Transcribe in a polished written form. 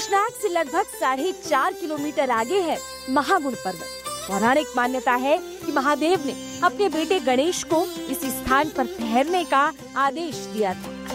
शेषनाग से लगभग 4.5 किलोमीटर आगे है महागुण पर्वत। पौराणिक मान्यता है कि महादेव ने अपने बेटे गणेश को इस स्थान पर ठहरने का आदेश दिया था।